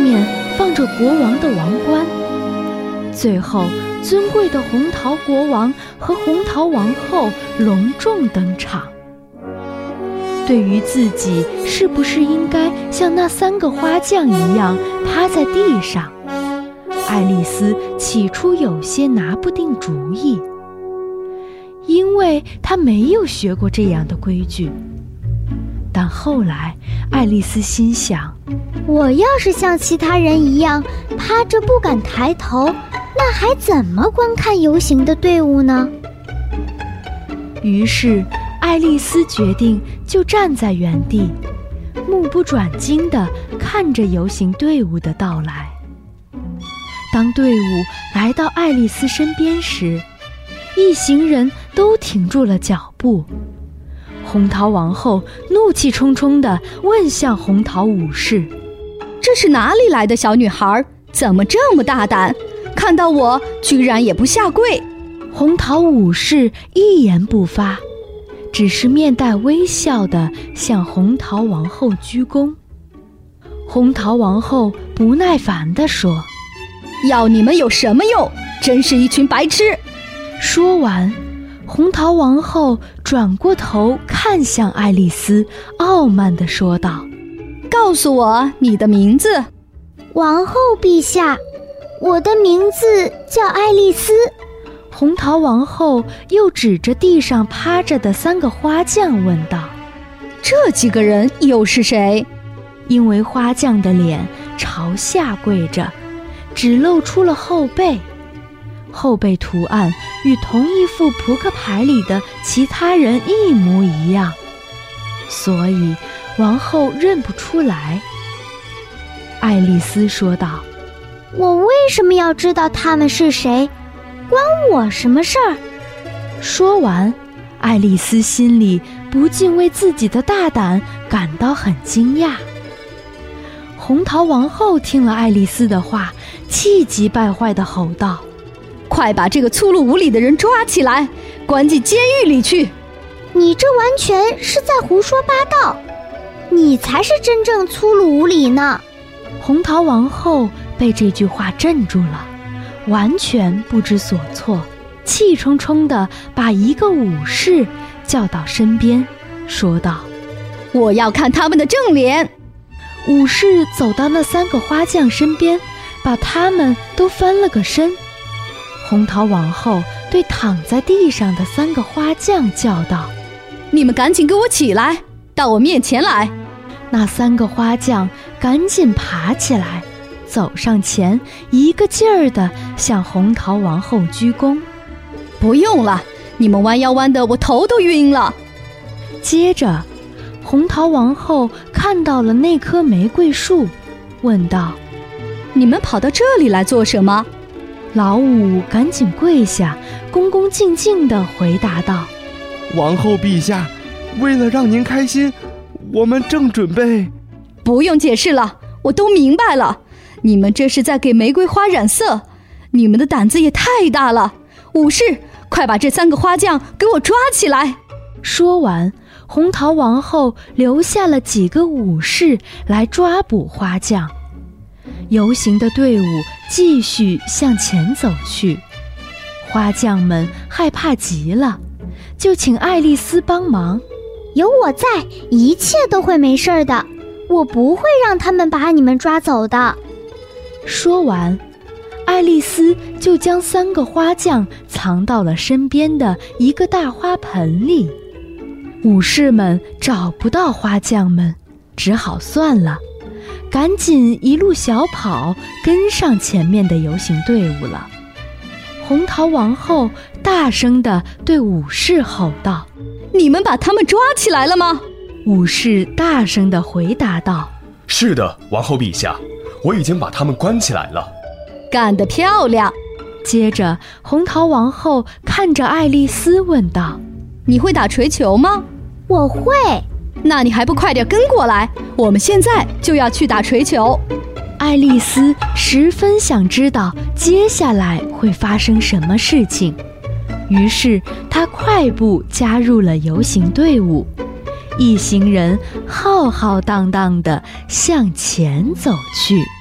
面放着国王的王冠。最后，尊贵的红桃国王和红桃王后隆重登场。对于自己是不是应该像那3个花匠一样趴在地上，爱丽丝起初有些拿不定主意，因为她没有学过这样的规矩。但后来，爱丽丝心想， 我要是像其他人一样趴着不敢抬头，那还怎么观看游行的队伍呢？ 于是，爱丽丝决定就站在原地，目不转睛地看着游行队伍的到来。当队伍来到爱丽丝身边时，一行人都停住了脚步。红桃王后怒气冲冲地问向红桃武士：“ 这是哪里来的小女孩？怎么这么大胆？看到我居然也不下跪！” 红桃武士一言不发，只是面带微笑地向红桃王后鞠躬。红桃王后不耐烦地说：“ 要你们有什么用？真是一群白痴！” 说完，红桃王后转过头看向爱丽丝，傲慢地说道：“ 告诉我你的名字。”“ 王后陛下，我的名字叫爱丽丝。” 红桃王后又指着地上趴着的3个花匠问道：“ 这几个人又是谁？” 因为花匠的脸朝下跪着，只露出了后背，后背图案与同一副扑克牌里的其他人一模一样，所以王后认不出来。爱丽丝说道：“ 我为什么要知道他们是谁？关我什么事儿？” 说完，爱丽丝心里不禁为自己的大胆感到很惊讶。红桃王后听了爱丽丝的话，气急败坏地吼道：“ 快把这个粗鲁无礼的人抓起来，关进监狱里去！”“ 你这完全是在胡说八道，你才是真正粗鲁无礼呢！” 红桃王后被这句话镇住了，完全不知所措，气冲冲地把一个武士叫到身边，说道：“ 我要看他们的正脸。” 武士走到那3个花匠身边，把他们都翻了个身。红桃王后对躺在地上的3个花匠叫道：“ 你们赶紧给我起来，到我面前来！” 那3个花匠赶紧爬起来，走上前，一个劲儿地向红桃王后鞠躬。 “不用了，你们弯腰弯的我头都晕了。” 接着，红桃王后看到了那棵玫瑰树，问道：“ 你们跑到这里来做什么？” 老五赶紧跪下，恭恭敬敬地回答道：“ 王后陛下，为了让您开心，我们正准备……”“ 不用解释了，我都明白了。你们这是在给玫瑰花染色，你们的胆子也太大了！武士，快把这3个花匠给我抓起来！” 说完，红桃王后留下了几个武士来抓捕花匠。游行的队伍继续向前走去，花匠们害怕极了，就请爱丽丝帮忙。 “有我在，一切都会没事的，我不会让他们把你们抓走的。” 说完，爱丽丝就将3个花匠藏到了身边的一个大花盆里。武士们找不到花匠们，只好算了，赶紧一路小跑跟上前面的游行队伍了。红桃王后大声地对武士吼道：“ 你们把他们抓起来了吗？” 武士大声地回答道：“ 是的，王后陛下，我已经把他们关起来了。”“ 干得漂亮！” 接着，红桃王后看着爱丽丝问道：“ 你会打锤球吗？”“ 我会。”“ 那你还不快点跟过来，我们现在就要去打锤球。” 爱丽丝十分想知道接下来会发生什么事情，于是她快步加入了游行队伍，一行人浩浩荡荡地向前走去。